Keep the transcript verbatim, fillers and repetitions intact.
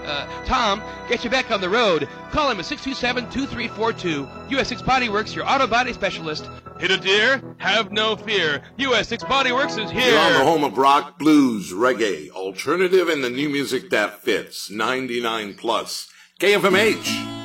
uh, Tom, get you back on the road. Call him at six two seven, two three four two. U S six Body Works, your auto body specialist. Hit a deer? Have no fear. U S six Body Works is here. You're on the home of rock, blues, reggae, alternative, and the new music that fits. ninety-nine plus. K F M H.